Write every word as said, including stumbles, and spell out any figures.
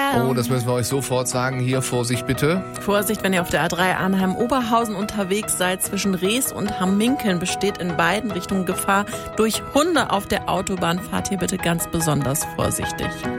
Oh, das müssen wir euch sofort sagen. Hier, Vorsicht bitte. Vorsicht, wenn ihr auf der A drei Arnheim-Oberhausen unterwegs seid. Zwischen Rees und Hamminkeln besteht in beiden Richtungen Gefahr durch Hunde auf der Autobahn. Fahrt hier bitte ganz besonders vorsichtig.